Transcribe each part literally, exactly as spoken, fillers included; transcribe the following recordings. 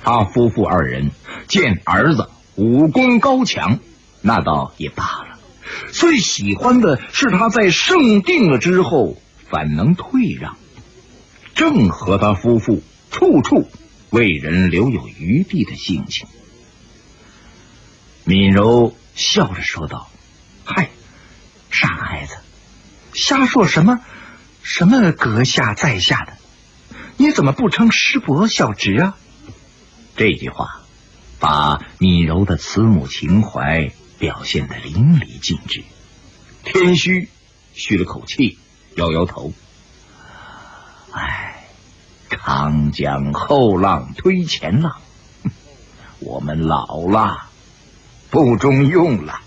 他夫妇二人见儿子武功高强，那倒也罢了，最喜欢的是他在胜定了之后反能退让，正合他夫妇处处为人留有余地的性情。闵柔笑着说道：嗨，傻孩子，瞎说什么什么阁下在下的，你怎么不称师伯小侄啊？这句话把闵柔的慈母情怀表现得淋漓尽致。天虚吁了口气，摇摇头：唉，长江后浪推前浪，我们老了，不中用了。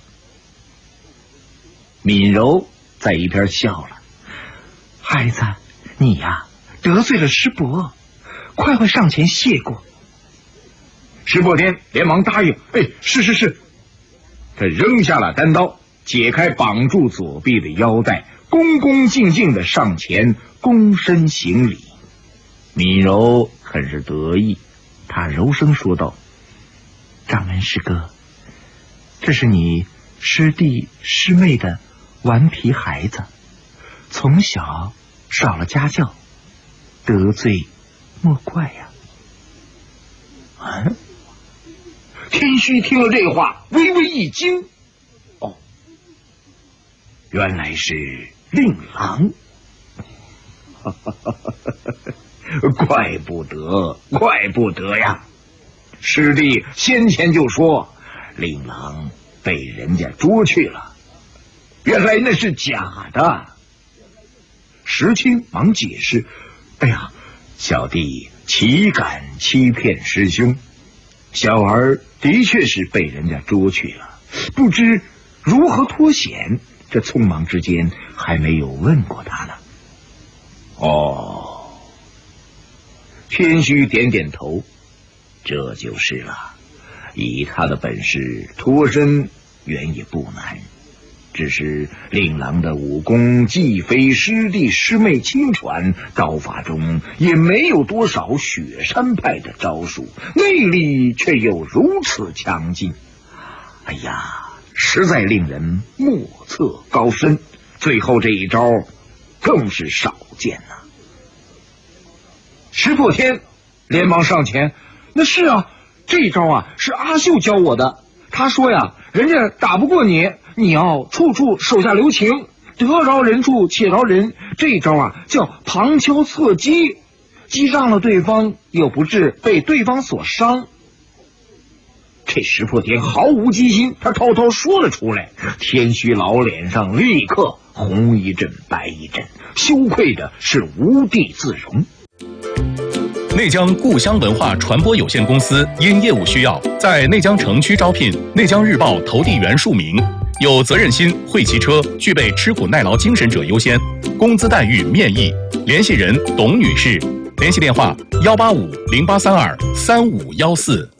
闵柔在一边笑了：孩子，你呀、啊、得罪了师伯，快快上前谢过。石破天连忙答应：哎，是是是。他扔下了单刀，解开绑住左臂的腰带，恭恭敬敬地上前躬身行礼。闵柔很是得意，他柔声说道：掌门师哥，这是你师弟师妹的顽皮孩子，从小少了家教，得罪莫怪呀、啊。啊！天虚听了这话，微微一惊。哦，原来是令郎。怪不得，怪不得呀！师弟先前就说令郎被人家捉去了，原来那是假的。石青忙解释：哎呀，小弟岂敢欺骗师兄，小儿的确是被人家捉去了，不知如何脱险，这匆忙之间还没有问过他呢。哦，天虚点点头，这就是了。以他的本事脱身原也不难，只是令郎的武功既非师弟师妹亲传，刀法中也没有多少雪山派的招数，内力却又如此强劲。哎呀，实在令人莫测高深，最后这一招更是少见呐、啊。石破天连忙上前：那是啊，这招啊是阿秀教我的，他说呀，人家打不过你，你要处处手下留情，得饶人处且饶人。这招啊叫旁敲侧击，击伤了对方，又不致被对方所伤。这石破天毫无机心，他偷偷说了出来。天虚老脸上立刻红一阵白一阵，羞愧的是无地自容。 内江故乡文化传播有限公司因业务需要，在内江城区招聘内江日报投递员数名，有责任心、会骑车、具备吃苦耐劳精神者优先，工资待遇面议。联系人董女士，联系电话幺八五零八三二三五幺四。